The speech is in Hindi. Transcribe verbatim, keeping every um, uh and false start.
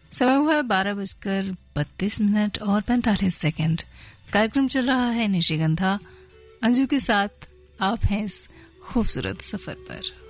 समय हुआ है बारह बजकर बत्तीस मिनट और पैंतालीस सेकंड। कार्यक्रम चल रहा है निशिगंधा। अंजू के साथ आप हैं इस खूबसूरत सफर पर।